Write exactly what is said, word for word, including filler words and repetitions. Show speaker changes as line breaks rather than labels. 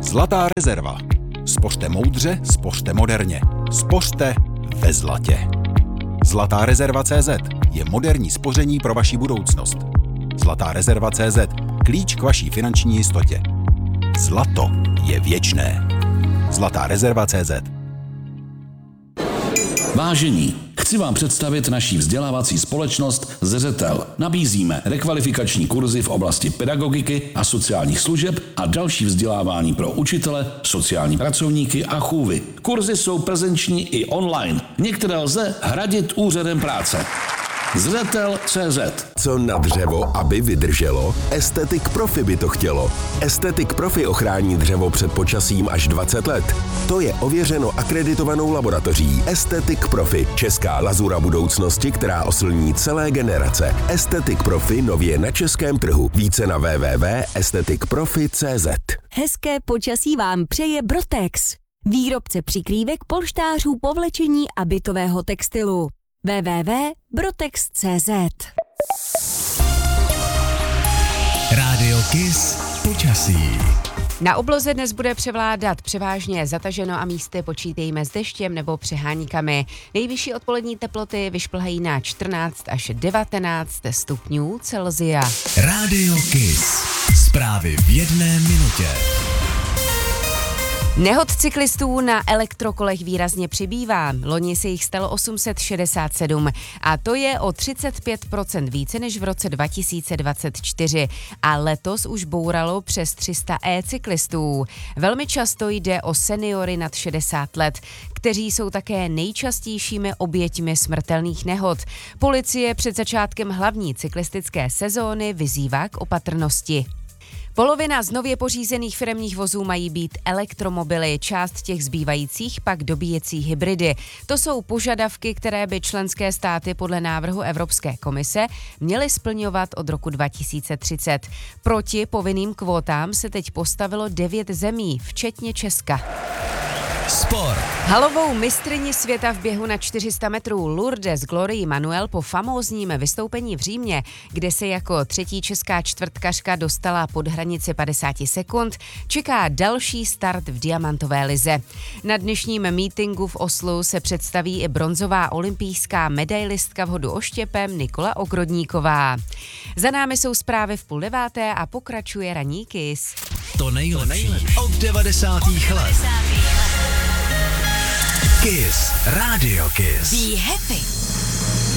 Zlatá rezerva. Spořte moudře, spořte moderně. Spořte ve zlatě. Zlatá rezerva tečka cé zet je moderní spoření pro vaši budoucnost. Zlatá rezerva tečka cé zet. Klíč k vaší finanční jistotě. Zlato je věčné. Zlatá rezerva tečka cé zet.
Vážení, chci vám představit naší vzdělávací společnost Zřetel. Nabízíme rekvalifikační kurzy v oblasti pedagogiky a sociálních služeb a další vzdělávání pro učitele, sociální pracovníky a chůvy. Kurzy jsou prezenční i online. Některé lze hradit úřadem práce. Zřetel tečka cé zet.
Co na dřevo, aby vydrželo? Aesthetic Profi by to chtělo. Aesthetic Profi ochrání dřevo před počasím až dvacet let. To je ověřeno akreditovanou laboratoří Aesthetic Profi, česká lazura budoucnosti, která oslní celé generace. Aesthetic Profi nově na českém trhu. Více na w w w tečka aesthetic profi tečka cé zet.
Hezké počasí vám přeje Brotex, výrobce přikrývek, polštářů, povlečení a bytového textilu. w w w tečka brotex tečka cé zet.
Rádio Kiss počasí.
Na obloze dnes bude převládat převážně zataženo a místy počítejme s deštěm nebo přeháníkami. Nejvyšší odpolední teploty vyšplhají na čtrnáct až devatenáct stupňů Celsia.
Rádio Kiss. Zprávy v jedné minutě.
Nehod cyklistů na elektrokolech výrazně přibývá. Loni se jich stalo osm set šedesát sedm a to je o třicet pět procent více než v roce dva tisíce dvacet čtyři a letos už bouralo přes tři sta e-cyklistů. Velmi často jde o seniory nad šedesát let, kteří jsou také nejčastějšími oběťmi smrtelných nehod. Policie před začátkem hlavní cyklistické sezóny vyzývá k opatrnosti. Polovina z nově pořízených firemních vozů mají být elektromobily, část těch zbývajících pak dobíjecí hybridy. To jsou požadavky, které by členské státy podle návrhu Evropské komise měly splňovat od roku dva tisíce třicet. Proti povinným kvótám se teď postavilo devět zemí, včetně Česka.
Sport.
Halovou mistryni světa v běhu na čtyři sta metrů Lourdes Glorii Manuel po famózním vystoupení v Římě, kde se jako třetí česká čtvrtkařka dostala pod hranici padesát sekund, čeká další start v diamantové lize. Na dnešním mítingu v Oslu se představí i bronzová olympijská medailistka v hodu oštěpem Nikola Ogrodníková. Za námi jsou zprávy v půl deváté a pokračuje ranní Kiss.
To nejlepší od devadesátých let. Kiss, Radio Kiss.
Be happy.